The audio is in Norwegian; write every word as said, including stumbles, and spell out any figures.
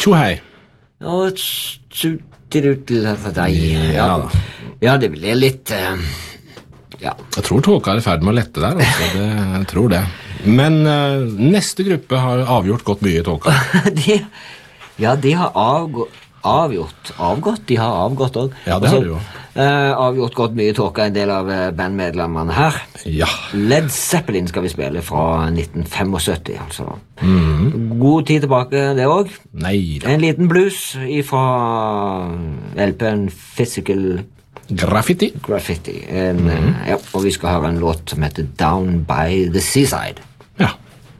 Tjo hei. Og sutirutla for deg. Ja. Ja, det blir litt... Uh, ja. Jeg tror tåka er i ferd med å lette der, altså. Det, jeg tror det. Men uh, neste gruppe har avgjort gått mye i tåka. de, ja, de har avgå, avgjort. Avgått? De har avgått også. Ja, det har de jo. Uh, avgjort gått mye i tåka, en del av uh, bandmedlemmene her. Ja. Led Zeppelin skal vi spille fra nitten syttifem, altså. Mm. God tid tilbake, det også. Nei da. En liten blues fra L P-en Physical Graffiti. Graffiti. En, mm. ja, og vi skal høre en låt som heter Down by the Seaside. Ja.